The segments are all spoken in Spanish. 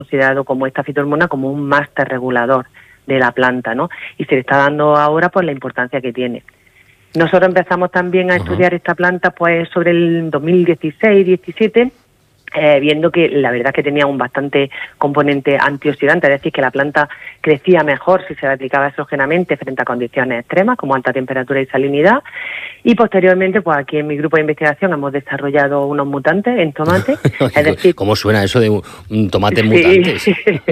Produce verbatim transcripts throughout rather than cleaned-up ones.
considerado como esta fitohormona como un máster regulador de la planta, ¿no? Y se le está dando ahora por la importancia que tiene. Nosotros empezamos también a uh-huh. estudiar esta planta pues sobre el dos mil dieciséis diecisiete, eh, viendo que la verdad es que tenía un bastante componente antioxidante, es decir, que la planta crecía mejor si se le aplicaba exogenamente frente a condiciones extremas como alta temperatura y salinidad. Y posteriormente, pues aquí en mi grupo de investigación hemos desarrollado unos mutantes en tomate. Es decir, ¿cómo suena eso de un tomate sí. mutantes?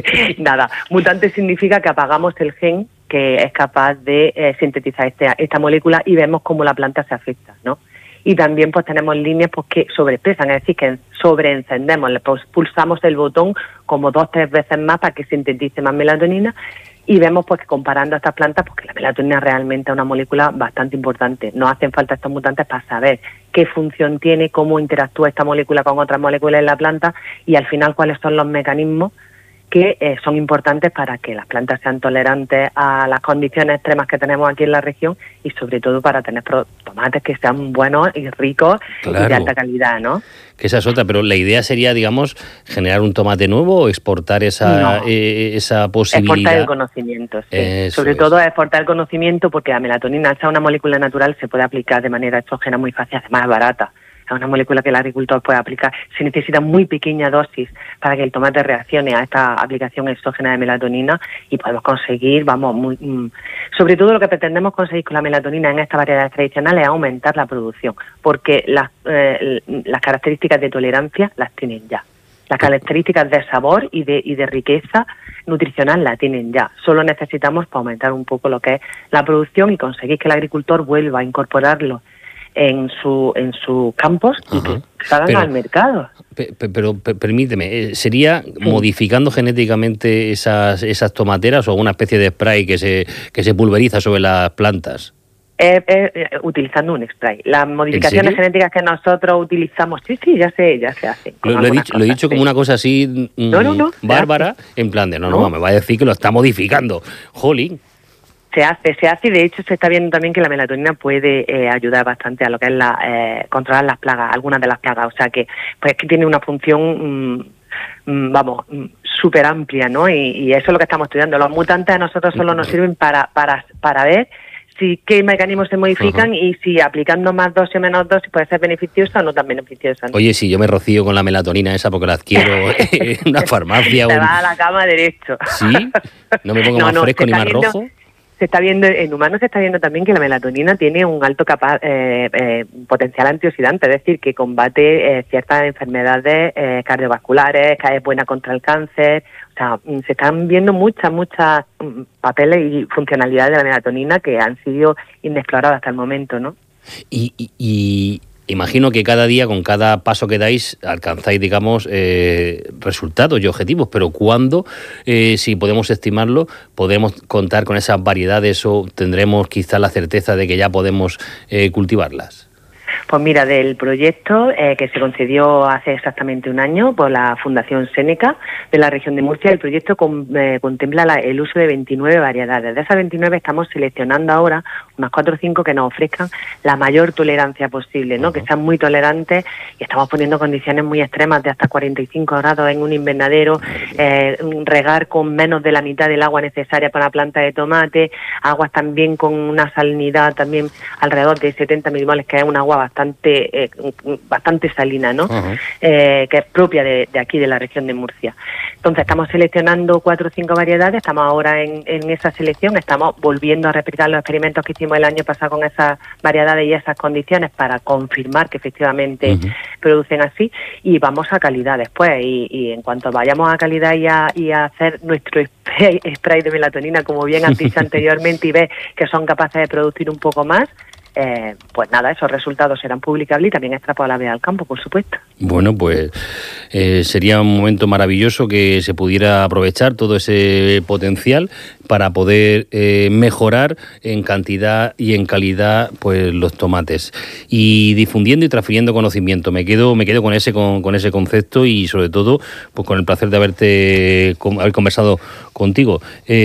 Nada, mutante significa que apagamos el gen que es capaz de eh, sintetizar este, esta molécula y vemos cómo la planta se afecta, ¿no? Y también pues tenemos líneas pues que sobreexpresan, es decir, que sobreencendemos, le pues, pulsamos el botón como dos, tres veces más para que sintetice más melatonina y vemos pues que comparando a estas plantas, pues que la melatonina realmente es una molécula bastante importante. Nos hacen falta estos mutantes para saber qué función tiene, cómo interactúa esta molécula con otras moléculas en la planta y al final cuáles son los mecanismos que eh, son importantes para que las plantas sean tolerantes a las condiciones extremas que tenemos aquí en la región y sobre todo para tener tomates que sean buenos y ricos claro. y de alta calidad, ¿no? Que esa es otra, pero la idea sería, digamos, generar un tomate nuevo o exportar esa, no. eh, esa posibilidad. Exportar el conocimiento, sí. Sobre es. todo exportar el conocimiento porque la melatonina, al ser una molécula natural, se puede aplicar de manera exógena muy fácil, además es barata. Es una molécula que el agricultor puede aplicar. Se necesita muy pequeña dosis para que el tomate reaccione a esta aplicación exógena de melatonina y podemos conseguir, vamos, muy, mm, sobre todo lo que pretendemos conseguir con la melatonina en estas variedades tradicionales es aumentar la producción, porque las, eh, las características de tolerancia las tienen ya. Las características de sabor y de, y de riqueza nutricional la tienen ya. Solo necesitamos para aumentar un poco lo que es la producción y conseguir que el agricultor vuelva a incorporarlo en su en sus campos y uh-huh. que salgan pero, al mercado. Pero, pero, pero permíteme, ¿sería sí. modificando genéticamente esas esas tomateras o alguna especie de spray que se que se pulveriza sobre las plantas? Eh, eh, utilizando un spray. Las modificaciones genéticas que nosotros utilizamos, sí, sí, ya se, ya se hacen. Lo, lo, he dicho, lo he dicho como una cosa así mmm, no, no, no, bárbara, en plan de, no, no, no, me va a decir que lo está modificando. Jolín. Se hace, se hace y de hecho se está viendo también que la melatonina puede eh, ayudar bastante a lo que es la eh, controlar las plagas, algunas de las plagas, o sea que pues que tiene una función mmm, mmm, vamos súper amplia, ¿no? Y, y eso es lo que estamos estudiando. Los mutantes a nosotros solo nos sirven para para para ver si qué mecanismos se modifican uh-huh. y si aplicando más dosis o menos dosis puede ser beneficiosa o no tan beneficiosa, ¿no? Oye, si yo me rocío con la melatonina esa porque la adquiero en una farmacia te o... vas a la cama derecho. ¿Sí? ¿No me pongo no, más no, fresco ni más viendo... rojo? Se está viendo, en humanos se está viendo también que la melatonina tiene un alto capa, eh, eh, potencial antioxidante, es decir, que combate eh, ciertas enfermedades eh, cardiovasculares, que es buena contra el cáncer. O sea, se están viendo muchas, muchas papeles y funcionalidades de la melatonina que han sido inexploradas hasta el momento, ¿no? Y, y, y imagino que cada día, con cada paso que dais, alcanzáis, digamos, eh, resultados y objetivos, pero ¿cuándo, eh, si podemos estimarlo, podemos contar con esas variedades o tendremos quizás la certeza de que ya podemos eh, cultivarlas? Pues mira, del proyecto eh, que se concedió hace exactamente un año por la Fundación Seneca de la región de Murcia, el proyecto con, eh, contempla la, el uso de veintinueve variedades. De esas veintinueve estamos seleccionando ahora unas cuatro o cinco que nos ofrezcan la mayor tolerancia posible, ¿no? Uh-huh. Que sean muy tolerantes y estamos poniendo condiciones muy extremas de hasta cuarenta y cinco grados en un invernadero, eh, regar con menos de la mitad del agua necesaria para la planta de tomate, aguas también con una salinidad también alrededor de setenta milimoles, que es un agua bastante eh, bastante salina, ¿no? Uh-huh. Eh, que es propia de, de aquí, de la región de Murcia. Entonces estamos seleccionando cuatro o cinco variedades, estamos ahora en, en esa selección, estamos volviendo a replicar los experimentos que hicimos el año pasado con esas variedades y esas condiciones para confirmar que efectivamente uh-huh. producen así, y vamos a calidad después, y, y en cuanto vayamos a calidad y a, y a hacer nuestro spray, spray de melatonina, como bien has dicho anteriormente, y ves que son capaces de producir un poco más, Eh, pues nada, esos resultados serán publicables y también extrapolables al campo, por supuesto. Bueno, pues eh, sería un momento maravilloso que se pudiera aprovechar todo ese potencial para poder eh, mejorar en cantidad y en calidad pues los tomates, y difundiendo y transfiriendo conocimiento. Me quedo me quedo con ese con, con ese concepto, y sobre todo pues con el placer de haberte con, haber conversado contigo.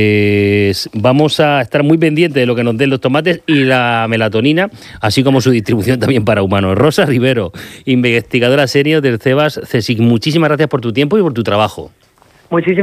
Eh, vamos a estar muy pendientes de lo que nos den los tomates y la melatonina, así como su distribución también para humanos. Rosa Rivero, investigadora senior del CEBAS CSIC, muchísimas gracias por tu tiempo y por tu trabajo. Muchísimas